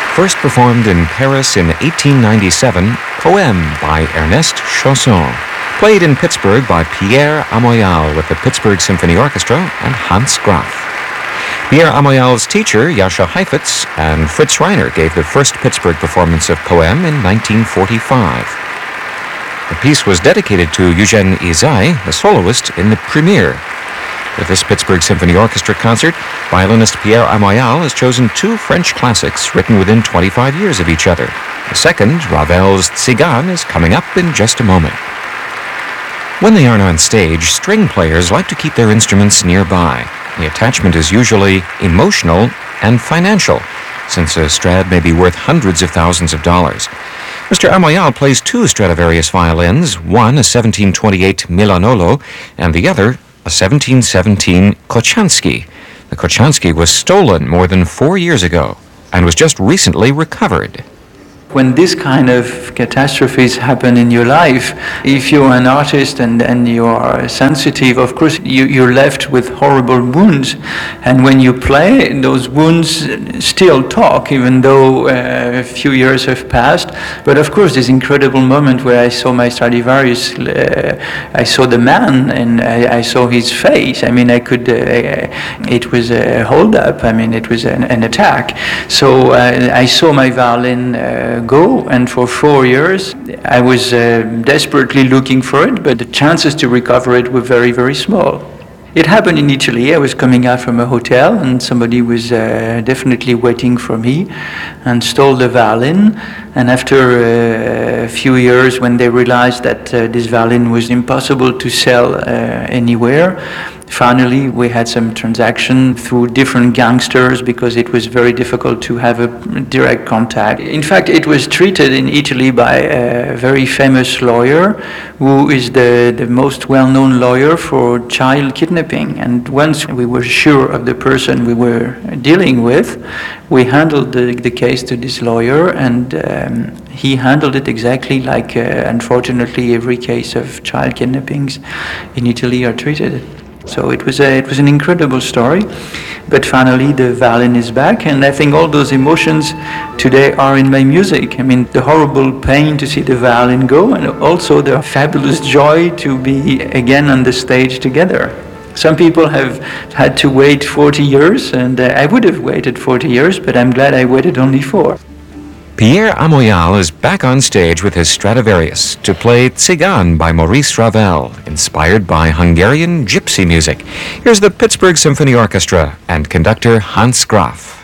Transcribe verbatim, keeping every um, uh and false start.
First performed in Paris in eighteen ninety-seven, Poème by Ernest Chausson. Played in Pittsburgh by Pierre Amoyal with the Pittsburgh Symphony Orchestra and Hans Graf. Pierre Amoyal's teacher, Jascha Heifetz, and Fritz Reiner gave the first Pittsburgh performance of Poème in nineteen forty-five. The piece was dedicated to Eugène Ysaÿe, the soloist in the premiere. With this Pittsburgh Symphony Orchestra concert, violinist Pierre Amoyal has chosen two French classics written within twenty-five years of each other. The second, Ravel's Tzigane, is coming up in just a moment. When they aren't on stage, string players like to keep their instruments nearby. The attachment is usually emotional and financial, since a Strad may be worth hundreds of thousands of dollars. Mister Amoyal plays two Stradivarius violins, one a seventeen twenty-eight Milanolo, and the other a seventeen seventeen Kochanski. The Kochanski was stolen more than four years ago and was just recently recovered. When this kind of catastrophes happen in your life, if you're an artist and, and you are sensitive, of course you, you're left with horrible wounds. And when you play, those wounds still talk, even though uh, a few years have passed. But of course, this incredible moment where I saw my Stradivarius, uh, I saw the man and I, I saw his face. I mean, I could, uh, it was a hold-up. I mean, it was an, an attack. So uh, I saw my violin uh, go, and for four years I was uh, desperately looking for it, but the chances to recover it were very, very small. It happened in Italy. I was coming out from a hotel and somebody was uh, definitely waiting for me and stole the violin. And after uh, a few years, when they realized that uh, this violin was impossible to sell uh, anywhere, finally we had some transaction through different gangsters because it was very difficult to have a direct contact. In fact, it was treated in Italy by a very famous lawyer who is the, the most well-known lawyer for child kidnapping. And once we were sure of the person we were dealing with, we handled the, the case to this lawyer, and um, he handled it exactly like, uh, unfortunately, every case of child kidnappings in Italy are treated. So it was a, it was an incredible story, but finally the violin is back, and I think all those emotions today are in my music. I mean, the horrible pain to see the violin go, and also the fabulous joy to be again on the stage together. Some people have had to wait forty years, and uh, I would have waited forty years, but I'm glad I waited only four. Pierre Amoyal is back on stage with his Stradivarius to play Tzigane by Maurice Ravel, inspired by Hungarian gypsy music. Here's the Pittsburgh Symphony Orchestra and conductor Hans Graf.